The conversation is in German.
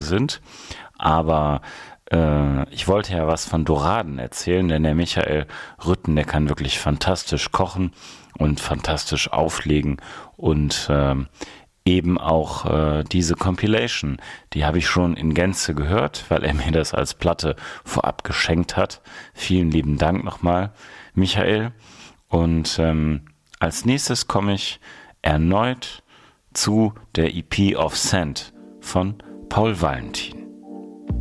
sind. Aber ich wollte ja was von Doraden erzählen, denn der Michael Rütten, der kann wirklich fantastisch kochen und fantastisch auflegen und eben auch diese Compilation, die habe ich schon in Gänze gehört, weil er mir das als Platte vorab geschenkt hat. Vielen lieben Dank nochmal, Michael. Und als nächstes komme ich erneut zu der EP of Sand von Paul Valentin.